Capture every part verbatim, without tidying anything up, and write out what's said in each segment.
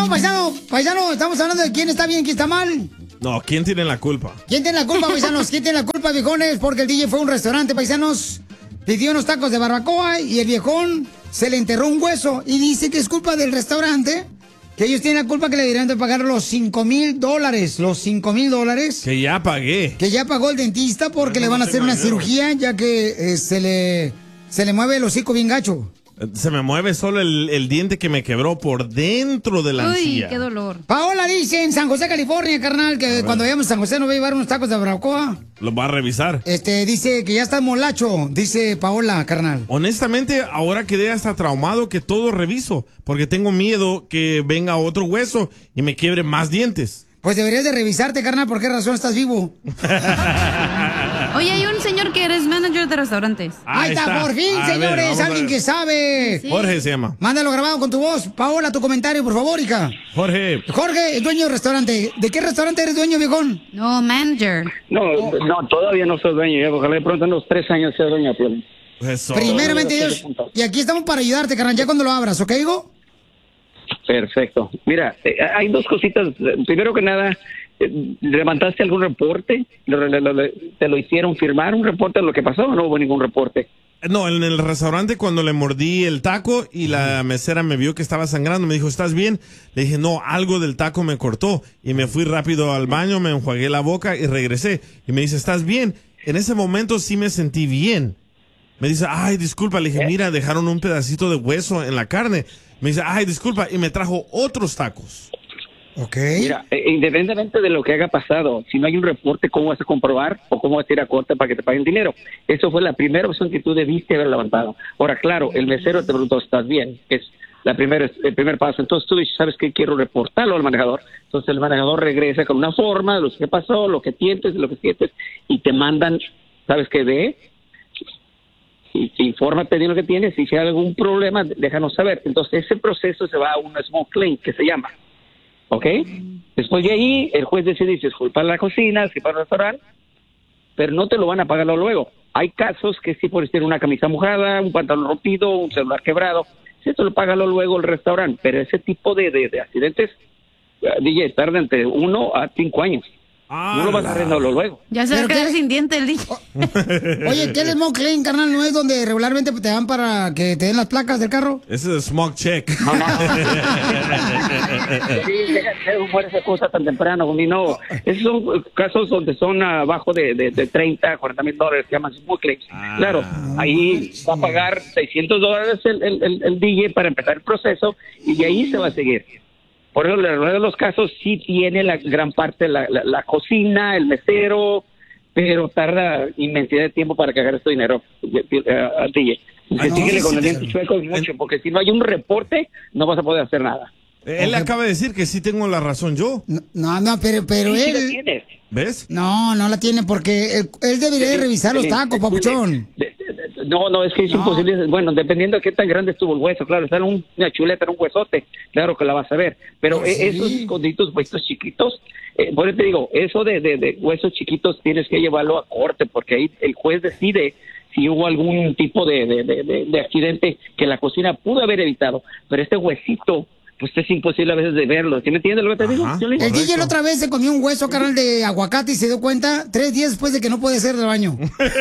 estamos, paisano, paisano, estamos hablando de quién está bien, quién está mal. No, ¿quién tiene la culpa? ¿Quién tiene la culpa, paisanos? ¿Quién tiene la culpa, viejones? Porque el D J fue a un restaurante, paisanos, pidió unos tacos de barbacoa y el viejón se le enterró un hueso y dice que es culpa del restaurante, que ellos tienen la culpa, que le deberían de pagar los cinco mil dólares, los cinco mil dólares. Que ya pagué. Que ya pagó el dentista porque no, le van no a hacer una dinero. cirugía, ya que eh, se le se le mueve el hocico bien gacho. Se me mueve solo el, el diente que me quebró por dentro de la Uy, encía. qué dolor. Paola dice en San José, California, carnal, que cuando vayamos a San José nos va a llevar unos tacos de barbacoa. Los va a revisar. Este, dice que ya está molacho, dice Paola, carnal. Honestamente, ahora quedé hasta traumado que todo reviso, porque tengo miedo que venga otro hueso y me quiebre más dientes. Pues deberías de revisarte, carnal, ¿por qué razón estás vivo? Oye, hay un señor que eres manager de restaurantes. Ah, ahí está, está, por fin, a señores, ver, alguien que sabe. Sí. Jorge se llama. Mándalo grabado con tu voz. Paola, tu comentario, por favor, hija. Jorge. Jorge, dueño del restaurante. ¿De qué restaurante eres dueño, viejón? No, manager. No, oh. no, todavía no soy dueño. Ya, ojalá de pronto en los tres años sea dueño. Eso. Primeramente, Dios. Y aquí estamos para ayudarte, carnal, ya cuando lo abras, ¿ok, hijo? Perfecto. Mira, eh, hay dos cositas. Primero que nada, eh, ¿levantaste algún reporte? ¿Lo, lo, lo, ¿Te lo hicieron firmar un reporte de lo que pasó o no hubo ningún reporte? No, en el restaurante cuando le mordí el taco y la mesera me vio que estaba sangrando, me dijo, ¿estás bien? Le dije, no, algo del taco me cortó. Y me fui rápido al baño, me enjuagué la boca y regresé. Y me dice, ¿estás bien? En ese momento sí me sentí bien. Me dice, ay, disculpa. Le dije, mira, dejaron un pedacito de hueso en la carne. Me dice, ay, disculpa, y me trajo otros tacos. Ok. Mira, eh, independientemente de lo que haya pasado, si no hay un reporte, ¿cómo vas a comprobar o cómo vas a ir a corte para que te paguen dinero? Eso fue la primera opción que tú debiste haber levantado. Ahora, claro, el mesero te preguntó, ¿estás bien? Es la primera, el primer paso. Entonces tú dices, ¿sabes qué? Quiero reportarlo al manejador. Entonces el manejador regresa con una forma de lo que pasó, lo que sientes, lo que sientes, y te mandan, ¿sabes qué? De... Y, infórmate de lo que tienes, y si hay algún problema, déjanos saber. Entonces ese proceso se va a un small claim, que se llama, ¿ok? Después de ahí, el juez decide si disculpar la cocina, si para el restaurante, pero no te lo van a pagar luego. Hay casos que sí puedes tener una camisa mojada, un pantalón rompido, un celular quebrado, si te lo paga luego el restaurante, pero ese tipo de, de, de accidentes, uh, D J, tarda entre uno a cinco años. Ah, no lo vas a arreglarlo luego. Ya se va a quedar sin diente el día. Oye, ¿qué es el smoke claim, carnal? ¿No es donde regularmente te dan para que te den las placas del carro? Ese es el smoke check. No, no. Sí, deja de esa cosa tan temprano, no. Esos son casos donde son abajo de, de, de treinta, cuarenta mil dólares, que llaman smoke claims. Ah, claro, ahí va a pagar seiscientos dólares el, el, el, el D J para empezar el proceso y de ahí se va a seguir. Por eso, en la mayoría de los casos, sí tiene la gran parte, la, la, la cocina, el mesero, pero tarda inmensidad de tiempo para que agarre este dinero, uh, D J. Ah, no, síguele sí, con sí, el diente sí. chueco mucho, porque si no hay un reporte, no vas a poder hacer nada. Él okay. acaba de decir que sí tengo la razón yo. No, no, no pero, pero sí, él... Sí la tienes. ¿Ves? No, no la tiene, porque él, él debería de revisar los tacos, papuchón. No, no, es que es no. imposible. Bueno, dependiendo de qué tan grande estuvo el hueso, claro, está en un, una chuleta, en un huesote, claro que la vas a ver. Pero no, sí. esos esconditos, huesos chiquitos, eh, por eso te digo, eso de, de, de huesos chiquitos tienes que llevarlo a corte, porque ahí el juez decide si hubo algún tipo de, de, de, de, de accidente que la cocina pudo haber evitado. Pero este huesito, pues es imposible a veces de verlo. ¿Sí me entiendes lo que te digo? Ajá, el D J la otra vez se comió un hueso, carnal, de aguacate y se dio cuenta tres días después de que no puede hacer del baño.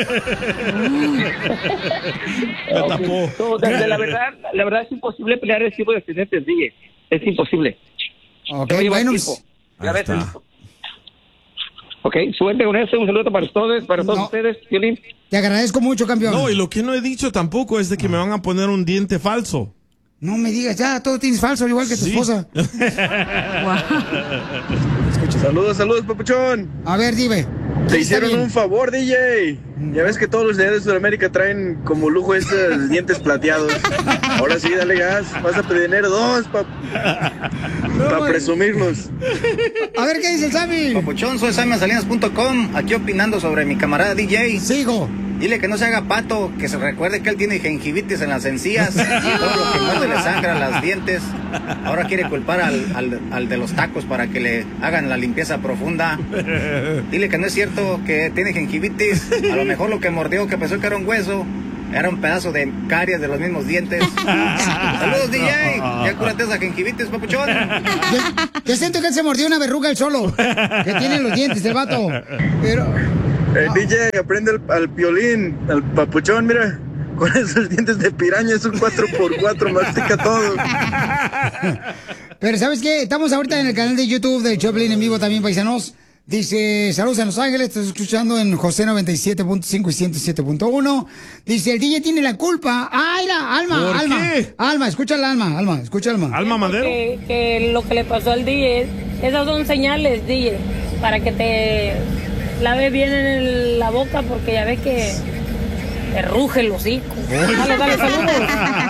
Me tapó. No, de, de la verdad, la verdad es imposible pelear ese tipo de accidentes, D J. Es imposible. Ok, bueno. Ya ves, ok, suerte con eso. Un saludo para todos, para todos no. ustedes, Violín. Te agradezco mucho, campeón. No, y lo que no he dicho tampoco es de que me van a poner un diente falso. No me digas, ya, todo tienes falso, igual que tu sí. esposa. Saludos, saludos, papuchón. A ver, dime. Te hicieron un favor, D J. Ya ves que todos los de Sudamérica traen como lujo esos dientes plateados. Ahora sí, dale gas. Vas a pedir dos para no, pa presumirlos. A ver, ¿qué dice el Sammy? Papuchón, soy Sammy Salinas punto com. Aquí opinando sobre mi camarada D J. Sigo. Dile que no se haga pato, que se recuerde que él tiene gingivitis en las encías, todo lo que muerde le sangra los dientes. Ahora quiere culpar al, al, al de los tacos para que le hagan la limpieza profunda. Dile que no es cierto que tiene gingivitis, a lo mejor lo que mordió, que pensó que era un hueso, Era un pedazo de caries de los mismos dientes. Saludos, D J. Ya cúrate esa gingivitis, papuchón. Yo, yo siento que él se mordió una verruga él solo. Que tiene los dientes el vato. Pero... Eh, D J, aprende al, al piolín, al papuchón, mira. Con esos dientes de piraña es un cuatro por cuatro, mastica todo. Pero ¿sabes qué? Estamos ahorita en el canal de YouTube del Choplin en vivo también, paisanos. Dice, saludos en Los Ángeles, estás escuchando en José noventa y siete punto cinco y ciento siete punto uno. Dice, el D J tiene la culpa. ¡Ah, mira! Alma, ¿Por Alma. qué? Alma, escucha el Alma, Alma, escucha el Alma. Alma Madero. Que, que lo que le pasó al D J, esas son señales, D J, para que te laves bien en el- la boca, porque ya ves que te ruge el hocico. Dale, dale, saludos.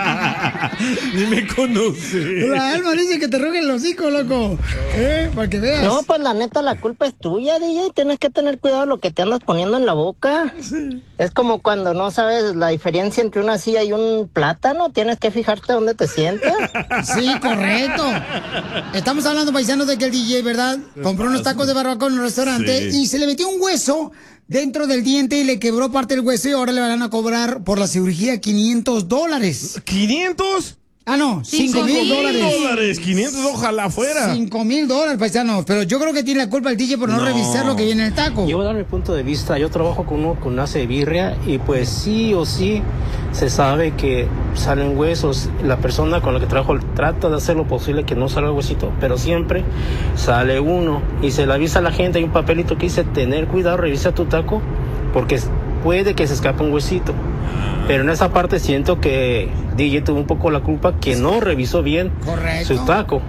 Ni me conoce. La Alma dice que te ruge el hocico, loco. ¿Eh? Para que veas. No, pues la neta la culpa es tuya, D J. Tienes que tener cuidado lo que te andas poniendo en la boca. Sí. Es como cuando no sabes la diferencia entre una silla y un plátano. Tienes que fijarte dónde te sientas. Sí, correcto. Estamos hablando, paisanos, de que el D J, ¿verdad? Compró unos tacos de barbacoa en un restaurante Sí. y se le metió un hueso dentro del diente y le quebró parte del hueso y ahora le van a cobrar por la cirugía quinientos dólares. ¿quinientos? Ah, no, cinco Cinco mil mil dólares. dólares, quinientos, ojalá fuera. Cinco mil dólares, paisanos. Pero yo creo que tiene la culpa el D J por no, No. revisar lo que viene en el taco. Yo voy a dar mi punto de vista. Yo trabajo con uno con hace birria y pues sí o sí se sabe que salen huesos. La persona con la que trabajo trata de hacer lo posible que no salga el huesito, pero siempre sale uno y se le avisa a la gente. Hay un papelito que dice tener cuidado, revisa tu taco porque puede que se escape un huesito. Pero en esa parte siento que D J tuvo un poco la culpa que no revisó bien Correcto. su taco.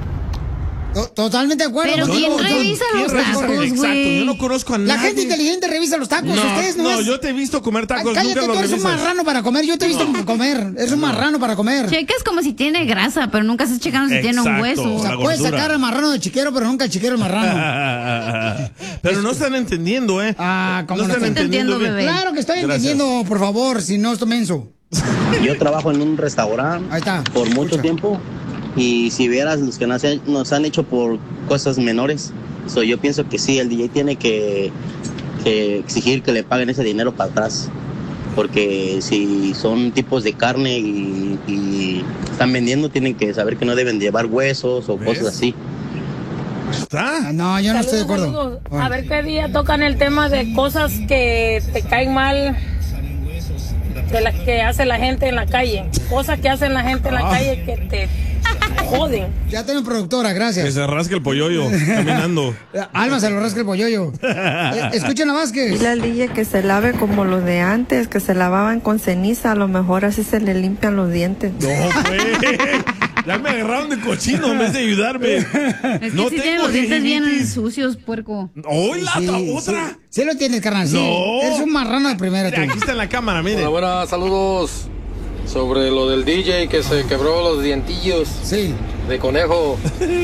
To- Totalmente de acuerdo. Pero No, ¿quién no, no. revisa ¿Quién los revisa? tacos, Exacto, güey? yo no conozco a nadie. La gente inteligente revisa los tacos. No, Ustedes no, no, es- yo te he visto comer Ay, tacos, cállate, nunca tú los eres un revisas. marrano para comer. Yo te he visto comer. Eres un marrano para comer. Checas como si tiene grasa, pero nunca estás checando si tiene un Exacto. hueso. O sea, la puedes gordura. sacar al marrano de chiquero, pero nunca al chiquero al marrano. Pero no están entendiendo, ¿eh? Ah, ¿cómo no no están están entendiendo entendiendo, bien. bebé? Claro que estoy Gracias. entendiendo, por favor, si no estoy menso. Yo trabajo en un restaurante Ahí está. por mucho Escucha. tiempo y si vieras los que nos, han- nos han hecho por cosas menores, so, yo pienso que sí, el D J tiene que, que exigir que le paguen ese dinero para atrás, porque si son tipos de carne y, y están vendiendo, tienen que saber que no deben llevar huesos o ¿Ves? cosas así. ¿Está? Ah, no, yo no estoy de acuerdo. Saludos. A ver qué día tocan el tema de cosas que te caen mal, de las que hace la gente en la calle. Cosas que hacen la gente en la Ah. calle que te joden. Ya tengo productora, Que gracias. se rasque el polloyo caminando. Alma se lo rasca el polloyo. Eh, Escuchen a Vázquez. Dile al D J que se lave como los de antes, que se lavaban con ceniza, a lo mejor así se le limpian los dientes. No, pues. Ya me agarraron de cochino en vez de ayudarme. Es que No sí tiene tengo los dientes bien gingivitis. sucios, puerco. ¡Hoy la Sí, otra! Sí, sí lo tienes, carnal. Sí. No. Eres un marrano de primera, tú. Aquí está en la cámara, mire. Hola, buenas, saludos. Sobre lo del D J que se quebró los dientillos Sí. de conejo.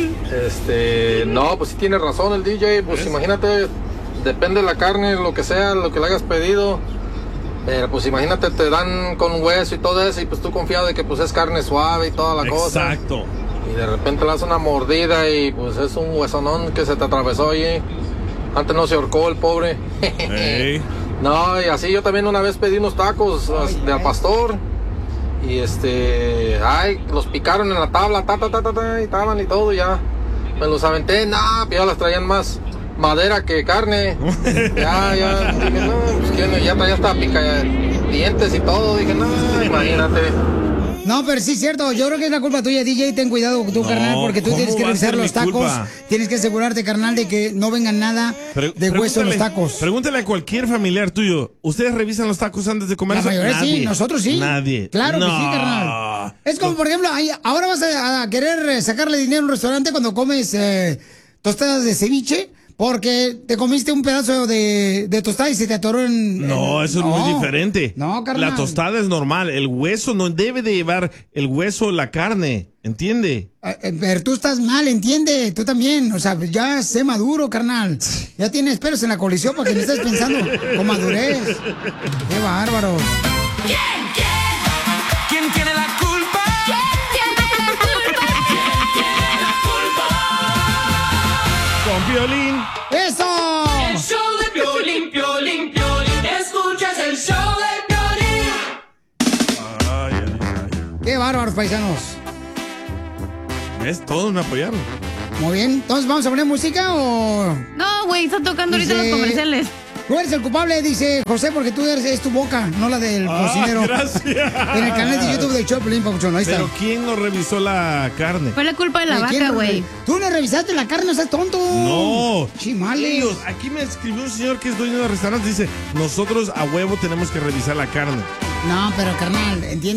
Este, no, pues sí tiene razón el D J. Pues imagínate, depende de la carne, lo que sea, lo que le hayas pedido. Pero pues imagínate, te dan con hueso y todo eso, y pues tú confiado de que pues es carne suave y toda la cosa. Exacto. Y de repente le das una mordida y pues es un huesonón que se te atravesó allí. Antes no se ahorcó el pobre. Ey. No, y así yo también una vez pedí unos tacos as- de al pastor. Y este, ay, los picaron en la tabla, ta, ta, ta, ta, ta, y estaban y todo, y ya. Me los aventé, nah, ya las traían más madera que carne. Ya, ya, dije, no, pues que no, ya traía hasta pica dientes y todo. Dije, no, imagínate. No, pero sí es cierto. Yo creo que es la culpa tuya, D J. Ten cuidado tú, No, carnal, porque tú ¿cómo tienes que va a revisar ser los mi tacos. culpa? Tienes que asegurarte, carnal, de que no vengan nada Pre- de hueso en los pregúntale- tacos. Pregúntale a cualquier familiar tuyo. ¿Ustedes revisan los tacos antes de comer? La mayoría sí, nosotros sí. Nadie. Claro No. que sí, carnal. Es como, por ejemplo, ahí- ahora vas a, a querer eh, sacarle dinero a un restaurante cuando comes eh, tostadas de ceviche. Porque te comiste un pedazo de, de tostada y se te atoró en... No, en- eso es no. muy diferente. No, carnal. La tostada es normal. El hueso no debe de llevar el hueso la carne. ¿Entiende? Eh, eh, Pero tú estás mal, entiende, tú también. O sea, ya sé maduro, carnal. Ya tienes pelos en la colisión para que no estés pensando con madurez. Qué bárbaro. ¿Quién tiene la culpa? ¿Quién tiene la culpa? ¿Quién tiene la culpa? Con Piolín. ¡Eso! El show de Piolín, Piolín, Piolín. Escuchas el show de Piolín. bárbaros, paisanos. ¿Ves? Todos me apoyaron. Muy bien, entonces ¿vamos a poner música o...? No, güey, están tocando ahorita Dice- los comerciales. Tú eres el culpable, dice José, porque tú eres es tu boca, no la del Ah, cocinero. gracias. En el canal de YouTube de Choplin, Papuchón, ahí está. Pero ¿quién no revisó la carne? Fue la culpa de la ¿De quién, vaca, güey. Tú no revisaste la carne, no seas tonto. No. Chimales. Ellos, aquí me escribió un señor que es dueño de restaurante. Dice, nosotros a huevo tenemos que revisar la carne. No, pero carnal, entiende.